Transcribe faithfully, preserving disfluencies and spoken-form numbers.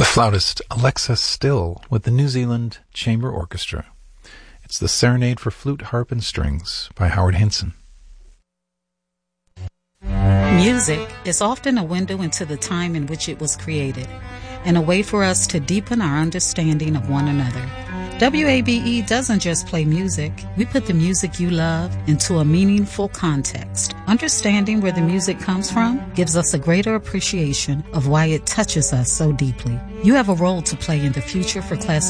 The flautist Alexa Still with the New Zealand Chamber Orchestra. It's the Serenade for Flute, Harp, and Strings by Howard Hinson. Music is often a window into the time in which it was created, and a way for us to deepen our understanding of one another. W A B E doesn't just play music. We put the music you love into a meaningful context. Understanding where the music comes from gives us a greater appreciation of why it touches us so deeply. You have a role to play in the future for classical